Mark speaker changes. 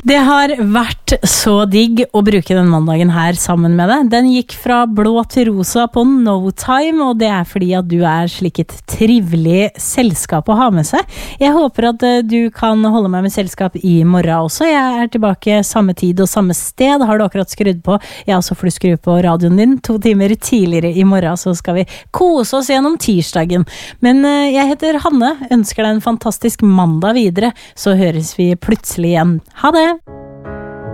Speaker 1: Det har vært så digg å bruke den mandagen her sammen med deg. Den gikk fra blå til rosa på no time, og det er fordi at du er slik et trivelig selskap å ha med seg. Jeg håper at du kan holde meg med selskap i morgen også. Jeg er tilbake samme tid og samme sted. Har du akkurat skrudd på? Ja, så får du skru på radioen din 2 timer tidligere i morgen, så skal vi kose oss gjennom tirsdagen. Men jeg heter Hanne, ønsker deg en fantastisk mandag videre, så høres vi plutselig igjen. Ha det!